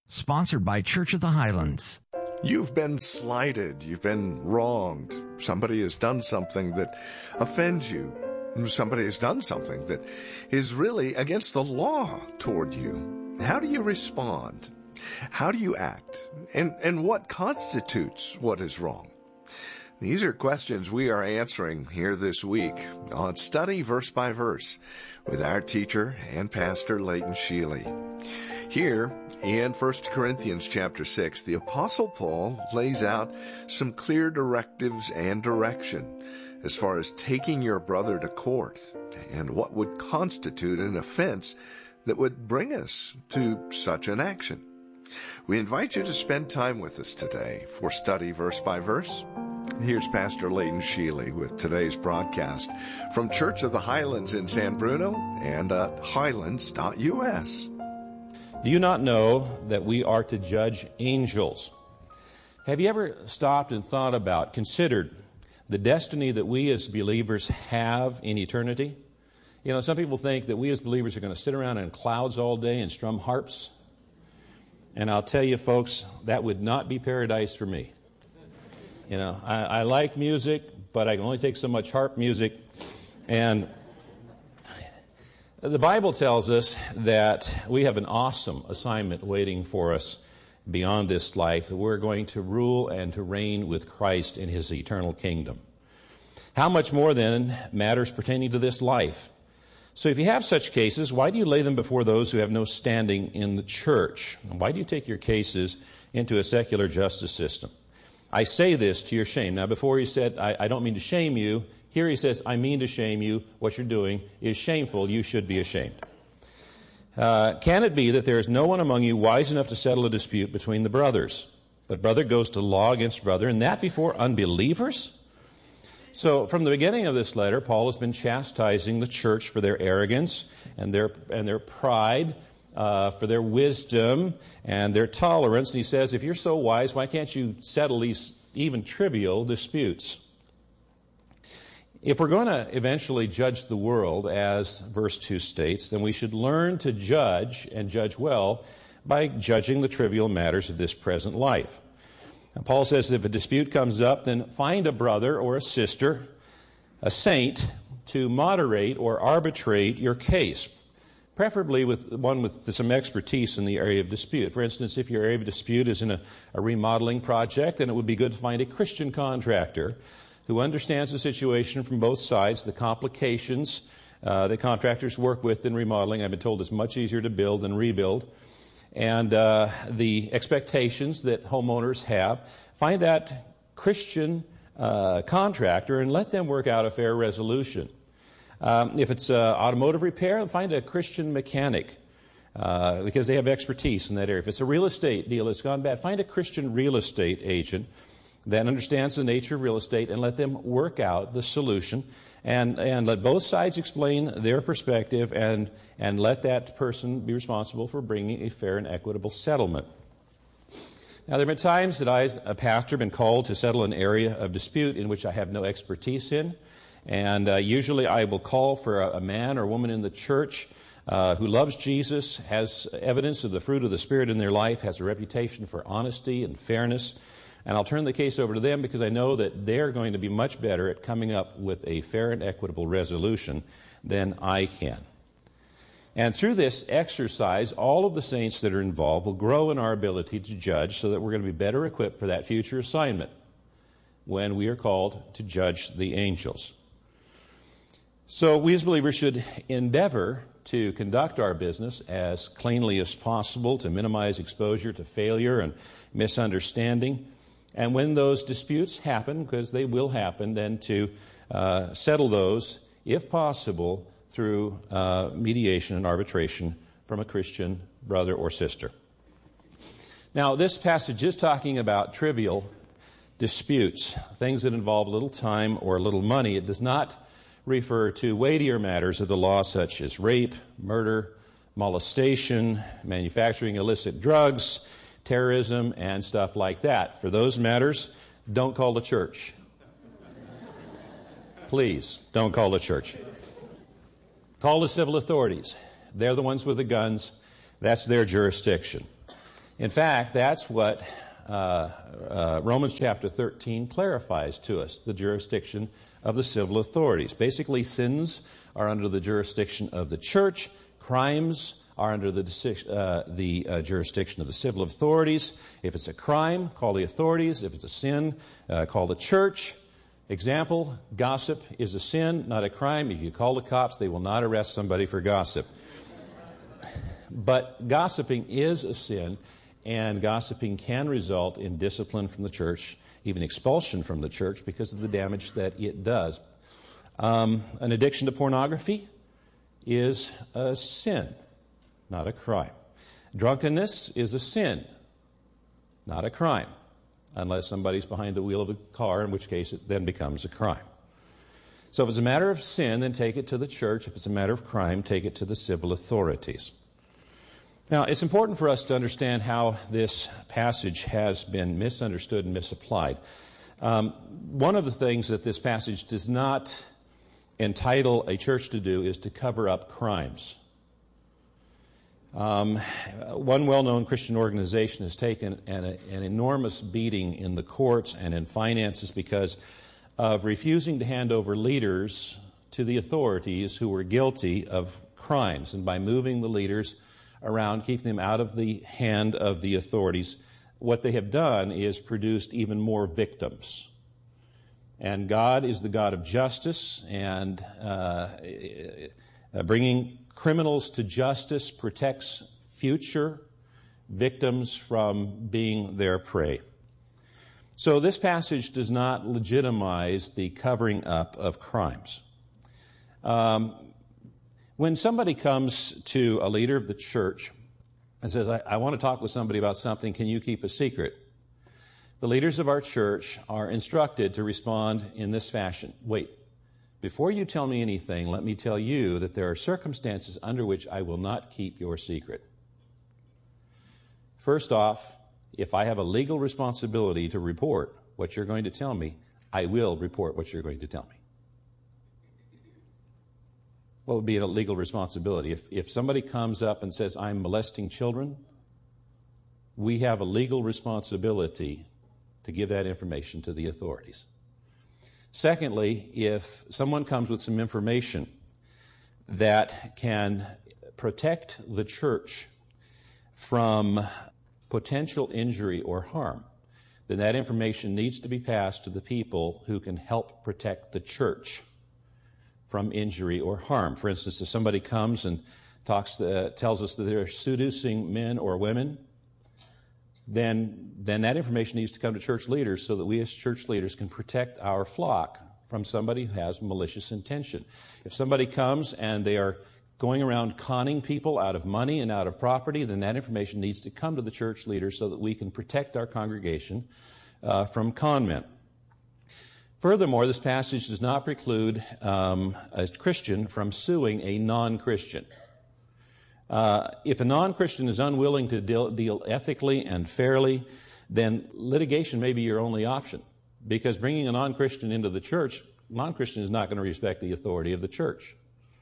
Sponsored by Church of the Highlands. You've been slighted. You've been wronged. Somebody has done something that offends you. Somebody has done something that is really against the law toward you. How do you respond? How do you act? And what constitutes what is wrong? These are questions we are answering here this week on Study Verse by Verse with our teacher and pastor, Leighton Sheely. Here in 1 Corinthians chapter 6, the Apostle Paul lays out some clear directives and direction as far as taking your brother to court and what would constitute an offense that would bring us to such an action. We invite you to spend time with us today for Study Verse by Verse. Here's Pastor Leighton Sheely with today's broadcast from Church of the Highlands in San Bruno and at highlands.us. Do you not know that we are to judge angels? Have you ever stopped and thought about, considered the destiny that we as believers have in eternity? You know, some people think that we as believers are going to sit around in clouds all day and strum harps. And I'll tell you, folks, that would not be paradise for me. You know, I like music, but I can only take so much harp music. And the Bible tells us that we have an awesome assignment waiting for us beyond this life. We're going to rule and to reign with Christ in His eternal kingdom. How much more then matters pertaining to this life? So if you have such cases, why do you lay them before those who have no standing in the church? Why do you take your cases into a secular justice system? I say this to your shame. Now, before he said, I don't mean to shame you, here he says, I mean to shame you. What you're doing is shameful. You should be ashamed. Can it be that there is no one among you wise enough to settle a dispute between the brothers? But brother goes to law against brother, and that before unbelievers? So from the beginning of this letter, Paul has been chastising the church for their arrogance and their pride, for their wisdom and their tolerance. And he says, if you're so wise, why can't you settle these even trivial disputes? If we're going to eventually judge the world, as verse 2 states, then we should learn to judge and judge well by judging the trivial matters of this present life. Now, Paul says if a dispute comes up, then find a brother or a sister, a saint, to moderate or arbitrate your case, preferably with one with some expertise in the area of dispute. For instance, if your area of dispute is in a remodeling project, then it would be good to find a Christian contractor who understands the situation from both sides, the complications that contractors work with in remodeling. I've been told it's much easier to build than rebuild. And the expectations that homeowners have. Find that Christian contractor and let them work out a fair resolution. If it's automotive repair, find a Christian mechanic because they have expertise in that area. If it's a real estate deal that's gone bad, find a Christian real estate agent that understands the nature of real estate and let them work out the solution and let both sides explain their perspective and let that person be responsible for bringing a fair and equitable settlement. Now, there have been times that I, as a pastor, have been called to settle an area of dispute in which I have no expertise in. And usually I will call for a man or woman in the church who loves Jesus, has evidence of the fruit of the Spirit in their life, has a reputation for honesty and fairness. And I'll turn the case over to them because I know that they're going to be much better at coming up with a fair and equitable resolution than I can. And through this exercise, all of the saints that are involved will grow in our ability to judge so that we're going to be better equipped for that future assignment when we are called to judge the angels. So we as believers should endeavor to conduct our business as cleanly as possible to minimize exposure to failure and misunderstanding. And when those disputes happen, because they will happen, then to settle those, if possible, through mediation and arbitration from a Christian brother or sister. Now, this passage is talking about trivial disputes, things that involve little time or little money. It does not refer to weightier matters of the law such as rape, murder, molestation, manufacturing illicit drugs, terrorism, and stuff like that. For those matters, don't call the church. Please, don't call the church. Call the civil authorities. They're the ones with the guns. That's their jurisdiction. In fact, that's what Romans chapter 13 clarifies to us, the jurisdiction of the civil authorities. Basically, sins are under the jurisdiction of the church. Crimes are under the jurisdiction of the civil authorities. If it's a crime, call the authorities. If it's a sin, call the church. Example, gossip is a sin, not a crime. If you call the cops, they will not arrest somebody for gossip. But gossiping is a sin, and gossiping can result in discipline from the church, even expulsion from the church because of the damage that it does. An addiction to pornography is a sin, not a crime. Drunkenness is a sin, not a crime, unless somebody's behind the wheel of a car, in which case it then becomes a crime. So if it's a matter of sin, then take it to the church. If it's a matter of crime, take it to the civil authorities. Now, it's important for us to understand how this passage has been misunderstood and misapplied. One of the things that this passage does not entitle a church to do is to cover up crimes. One well-known Christian organization has taken an enormous beating in the courts and in finances because of refusing to hand over leaders to the authorities who were guilty of crimes. And by moving the leaders around, keeping them out of the hand of the authorities, what they have done is produced even more victims. And God is the God of justice, and bringing criminals to justice protects future victims from being their prey. So this passage does not legitimize the covering up of crimes. When somebody comes to a leader of the church and says, I want to talk with somebody about something, can you keep a secret? The leaders of our church are instructed to respond in this fashion. Wait, before you tell me anything, let me tell you that there are circumstances under which I will not keep your secret. First off, if I have a legal responsibility to report what you're going to tell me, I will report what you're going to tell me. What would be a legal responsibility? If somebody comes up and says, I'm molesting children, we have a legal responsibility to give that information to the authorities. Secondly, if someone comes with some information that can protect the church from potential injury or harm, then that information needs to be passed to the people who can help protect the church from injury or harm. For instance, if somebody comes and tells us that they're seducing men or women, then that information needs to come to church leaders so that we as church leaders can protect our flock from somebody who has malicious intention. If somebody comes and they are going around conning people out of money and out of property, then that information needs to come to the church leaders so that we can protect our congregation from con men. Furthermore, this passage does not preclude a Christian from suing a non-Christian. If a non-Christian is unwilling to deal ethically and fairly, then litigation may be your only option, because bringing a non-Christian into the church, non-Christian is not going to respect the authority of the church.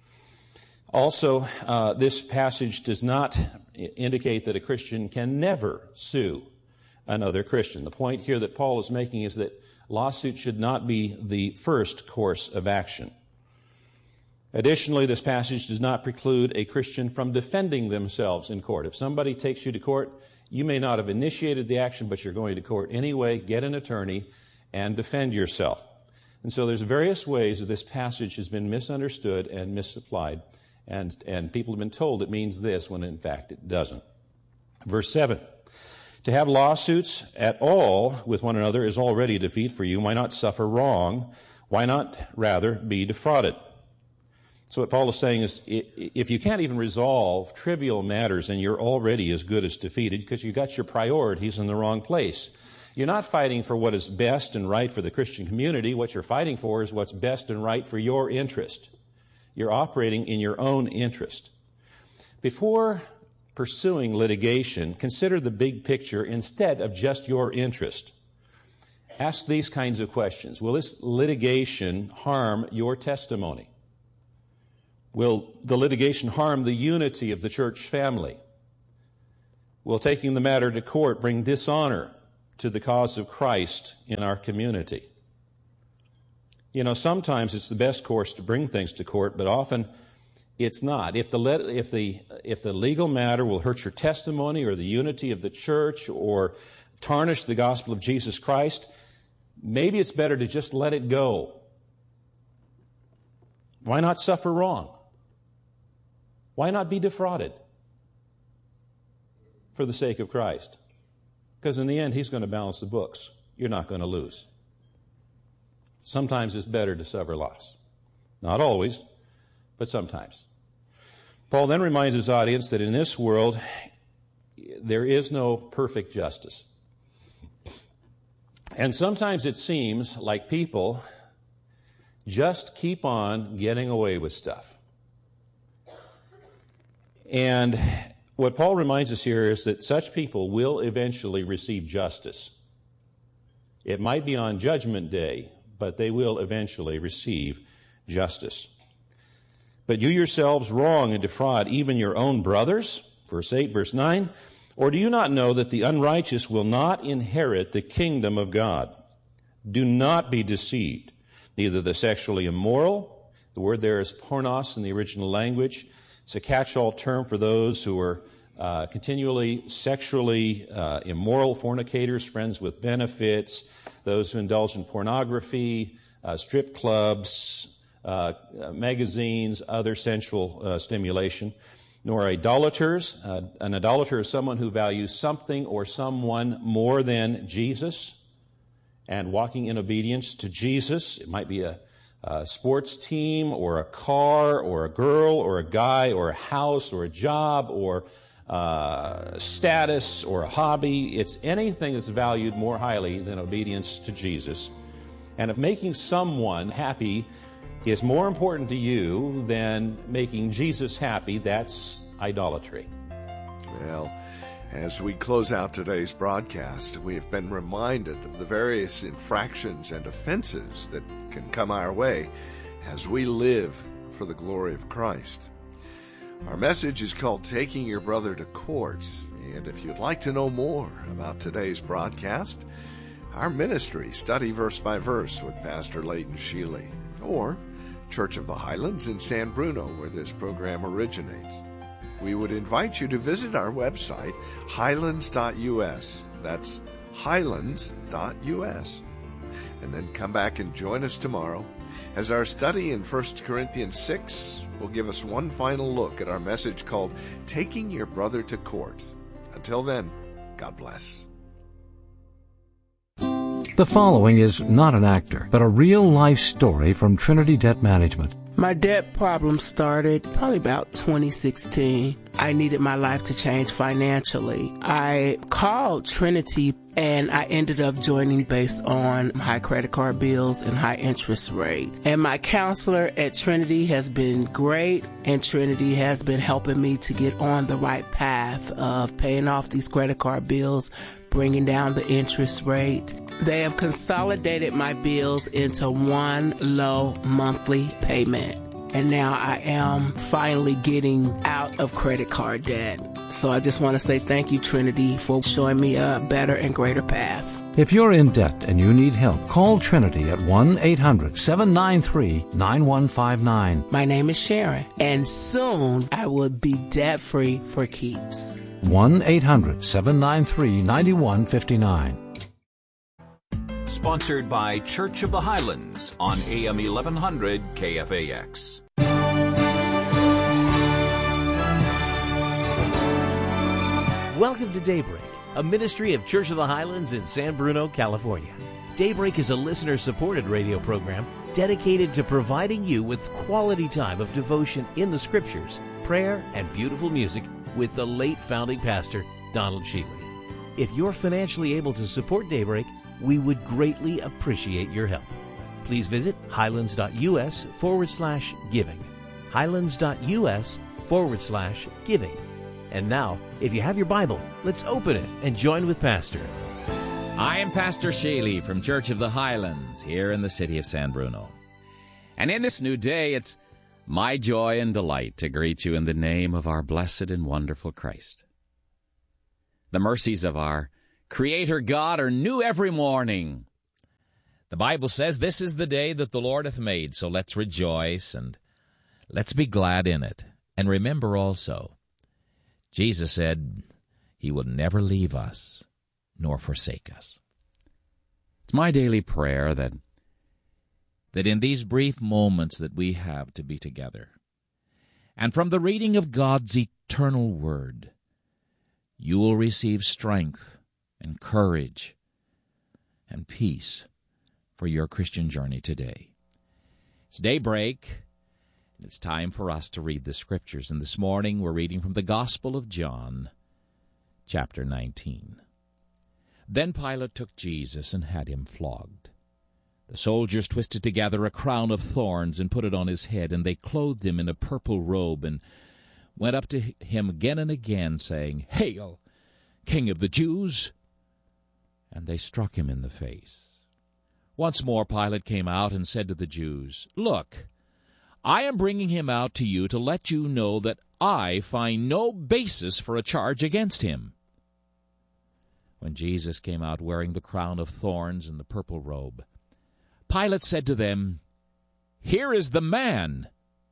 Also, this passage does not indicate that a Christian can never sue another Christian. The point here that Paul is making is that lawsuit should not be the first course of action. Additionally, this passage does not preclude a Christian from defending themselves in court. If somebody takes you to court, you may not have initiated the action, but you're going to court anyway. Get an attorney and defend yourself. And so there's various ways that this passage has been misunderstood and misapplied, and people have been told it means this when in fact it doesn't. Verse 7. To have lawsuits at all with one another is already a defeat for you. Why not suffer wrong? Why not rather be defrauded? So what Paul is saying is, if you can't even resolve trivial matters, then you're already as good as defeated because you got your priorities in the wrong place. You're not fighting for what is best and right for the Christian community. What you're fighting for is what's best and right for your interest. You're operating in your own interest. Before pursuing litigation, consider the big picture instead of just your interest. Ask these kinds of questions. Will this litigation harm your testimony? Will the litigation harm the unity of the church family? Will taking the matter to court bring dishonor to the cause of Christ in our community? You know, sometimes it's the best course to bring things to court, but often it's not. If the legal matter will hurt your testimony or the unity of the church or tarnish the gospel of Jesus Christ, maybe it's better to just let it go. Why not suffer wrong? Why not be defrauded for the sake of Christ? Because in the end, He's going to balance the books. You're not going to lose. Sometimes it's better to suffer loss. Not always, but sometimes. Paul then reminds his audience that in this world, there is no perfect justice. And sometimes it seems like people just keep on getting away with stuff. And what Paul reminds us here is that such people will eventually receive justice. It might be on Judgment Day, but they will eventually receive justice. But you yourselves wrong and defraud even your own brothers, verse 8, verse 9, or do you not know that the unrighteous will not inherit the kingdom of God? Do not be deceived. Neither the sexually immoral, the word there is pornos in the original language. It's a catch-all term for those who are continually sexually immoral, fornicators, friends with benefits, those who indulge in pornography, strip clubs, magazines, other sensual stimulation, nor idolaters. An idolater is someone who values something or someone more than Jesus and walking in obedience to Jesus. It might be a sports team or a car or a girl or a guy or a house or a job or status or a hobby. It's anything that's valued more highly than obedience to Jesus. And if making someone happy is more important to you than making Jesus happy, that's idolatry. Well, as we close out today's broadcast, we have been reminded of the various infractions and offenses that can come our way as we live for the glory of Christ. Our message is called Taking Your Brother to Court, and if you'd like to know more about today's broadcast, our ministry, Study Verse by Verse with Pastor Leighton Sheely, or Church of the Highlands in San Bruno, where this program originates, we would invite you to visit our website, highlands.us. That's highlands.us. And then come back and join us tomorrow as our study in 1 Corinthians 6 will give us one final look at our message called Taking Your Brother to Court. Until then, God bless. The following is not an actor, but a real-life story from Trinity Debt Management. My debt problem started probably about 2016. I needed my life to change financially. I called Trinity and I ended up joining based on high credit card bills and high interest rate. And my counselor at Trinity has been great, and Trinity has been helping me to get on the right path of paying off these credit card bills, bringing down the interest rate. They have consolidated my bills into one low monthly payment. And now I am finally getting out of credit card debt. So I just want to say thank you, Trinity, for showing me a better and greater path. If you're in debt and you need help, call Trinity at 1-800-793-9159. My name is Sharon, and soon I will be debt-free for keeps. 1-800-793-9159. Sponsored by Church of the Highlands on AM 1100 KFAX. Welcome to Daybreak, a ministry of Church of the Highlands in San Bruno, California. Daybreak is a listener-supported radio program dedicated to providing you with quality time of devotion in the Scriptures, prayer, and beautiful music with the late founding pastor, Donald Sheely. If you're financially able to support Daybreak, we would greatly appreciate your help. Please visit highlands.us/giving. highlands.us/giving. And now, if you have your Bible, let's open it and join with Pastor. I am Pastor Sheely from Church of the Highlands here in the city of San Bruno. And in this new day, it's my joy and delight to greet you in the name of our blessed and wonderful Christ. The mercies of our Creator God are new every morning. The Bible says this is the day that the Lord hath made, so let's rejoice and let's be glad in it. And remember also, Jesus said He will never leave us nor forsake us. It's my daily prayer that in these brief moments that we have to be together, and from the reading of God's eternal Word, you will receive strength and courage and peace for your Christian journey today. It's daybreak, and it's time for us to read the Scriptures. And this morning we're reading from the Gospel of John, chapter 19. Then Pilate took Jesus and had him flogged. The soldiers twisted together a crown of thorns and put it on his head, and they clothed him in a purple robe and went up to him again and again, saying, "Hail, King of the Jews!" And they struck him in the face. Once more Pilate came out and said to the Jews, "Look, I am bringing him out to you to let you know that I find no basis for a charge against him." When Jesus came out wearing the crown of thorns and the purple robe, Pilate said to them, "Here is the man."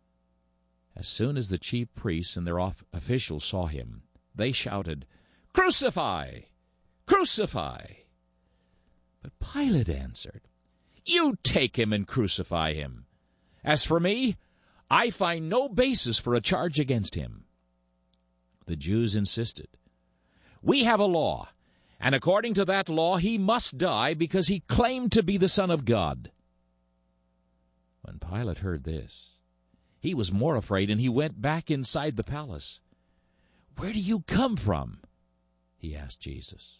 As soon as the chief priests and their officials saw him, they shouted, "Crucify! Crucify!" But Pilate answered, "You take him and crucify him. As for me, I find no basis for a charge against him." The Jews insisted, "We have a law, and according to that law he must die because he claimed to be the Son of God." When Pilate heard this, he was more afraid, and he went back inside the palace. "Where do you come from?" he asked Jesus.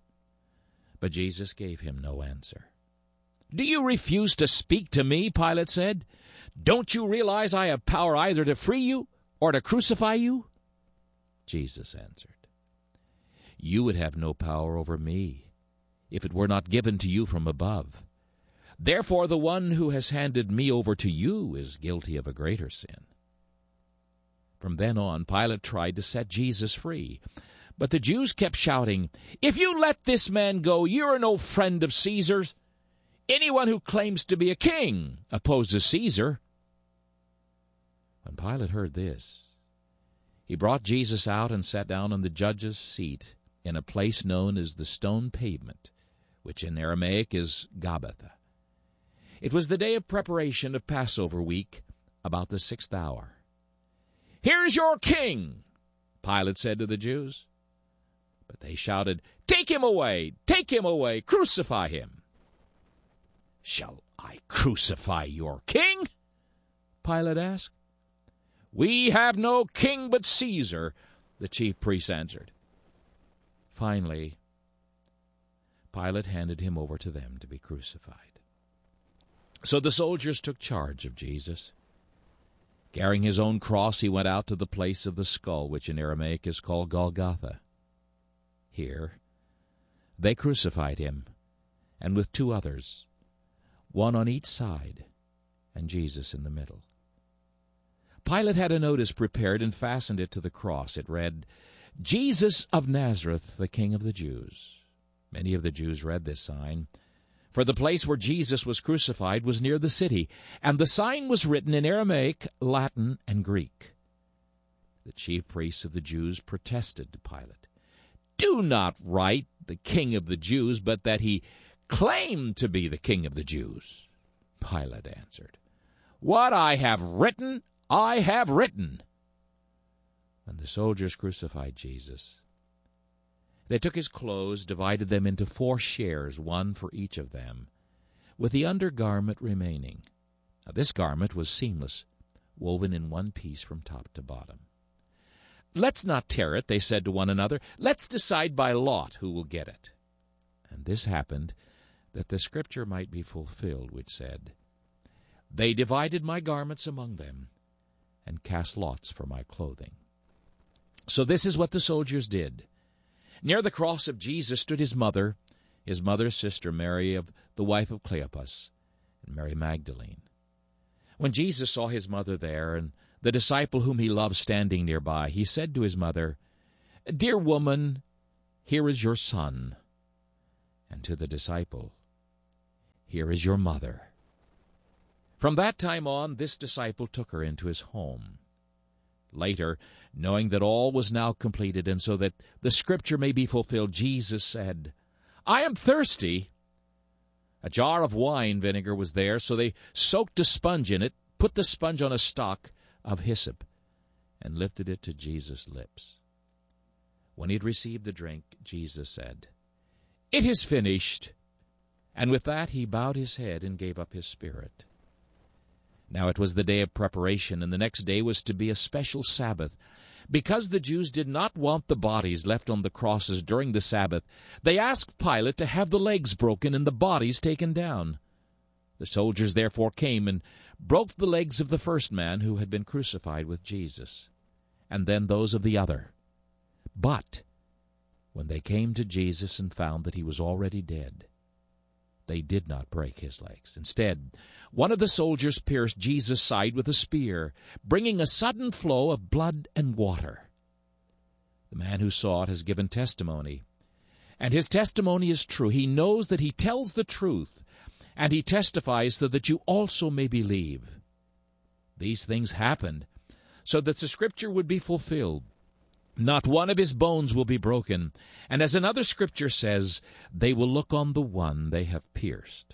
But Jesus gave him no answer. "Do you refuse to speak to me?" Pilate said. "Don't you realize I have power either to free you or to crucify you?" Jesus answered, "You would have no power over me if it were not given to you from above. Therefore the one who has handed me over to you is guilty of a greater sin." From then on, Pilate tried to set Jesus free. But the Jews kept shouting, "If you let this man go, you are no friend of Caesar's. Anyone who claims to be a king opposes Caesar." When Pilate heard this, he brought Jesus out and sat down on the judge's seat in a place known as the Stone Pavement, which in Aramaic is Gabbatha. It was the day of preparation of Passover week, about the 6th hour. "Here's your king," Pilate said to the Jews. But they shouted, "Take him away! Take him away! Crucify him!" "Shall I crucify your king?" Pilate asked. "We have no king but Caesar," the chief priests answered. Finally, Pilate handed him over to them to be crucified. So the soldiers took charge of Jesus. Carrying his own cross, he went out to the place of the skull, which in Aramaic is called Golgotha. Here they crucified him, and with 2 others, one on each side, and Jesus in the middle. Pilate had a notice prepared and fastened it to the cross. It read, "Jesus of Nazareth, the King of the Jews." Many of the Jews read this sign, for the place where Jesus was crucified was near the city, and the sign was written in Aramaic, Latin, and Greek. The chief priests of the Jews protested to Pilate, "Do not write the King of the Jews, but that he claimed to be the King of the Jews." Pilate answered, "What I have written, I have written." When the soldiers crucified Jesus, they took his clothes, divided them into 4 shares, one for each of them, with the undergarment remaining. Now this garment was seamless, woven in one piece from top to bottom. "Let's not tear it," they said to one another. "Let's decide by lot who will get it." And this happened that the scripture might be fulfilled, which said, "They divided my garments among them and cast lots for my clothing." So this is what the soldiers did. Near the cross of Jesus stood his mother's sister Mary, the wife of Cleopas, and Mary Magdalene. When Jesus saw his mother there and the disciple whom he loved standing nearby, he said to his mother, "Dear woman, "Here is your son," and to the disciple, "Here is your mother." From that time on, this disciple took her into his home. Later, knowing that all was now completed, and so that the Scripture may be fulfilled, Jesus said, "I am thirsty." A jar of wine vinegar was there, so they soaked a sponge in it, put the sponge on a stalk of hyssop, and lifted it to Jesus' lips. When he had received the drink, Jesus said, "It is finished." And with that he bowed his head and gave up his spirit. Now it was the day of preparation, and the next day was to be a special Sabbath. Because the Jews did not want the bodies left on the crosses during the Sabbath, they asked Pilate to have the legs broken and the bodies taken down. The soldiers therefore came and broke the legs of the first man who had been crucified with Jesus, and then those of the other. But when they came to Jesus and found that he was already dead, they did not break his legs. Instead, one of the soldiers pierced Jesus' side with a spear, bringing a sudden flow of blood and water. The man who saw it has given testimony, and his testimony is true. He knows that he tells the truth, and he testifies so that you also may believe. These things happened so that the Scripture would be fulfilled. Not one of his bones will be broken. And as another Scripture says, they will look on the one they have pierced.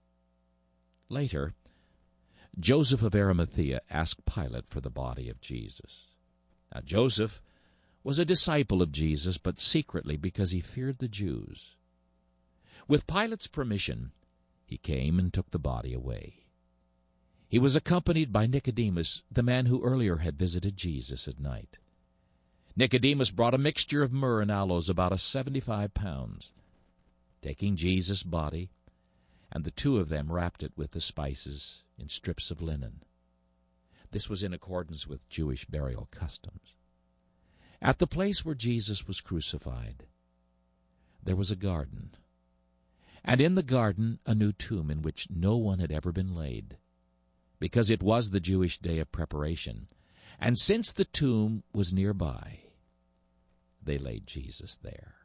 Later, Joseph of Arimathea asked Pilate for the body of Jesus. Now Joseph was a disciple of Jesus, but secretly because he feared the Jews. With Pilate's permission, he came and took the body away. He was accompanied by Nicodemus, the man who earlier had visited Jesus at night. Nicodemus brought a mixture of myrrh and aloes, about 75 pounds. Taking Jesus' body, and the two of them wrapped it with the spices in strips of linen. This was in accordance with Jewish burial customs. At the place where Jesus was crucified, there was a garden, and in the garden a new tomb in which no one had ever been laid, because it was the Jewish day of preparation. And since the tomb was nearby, they laid Jesus there.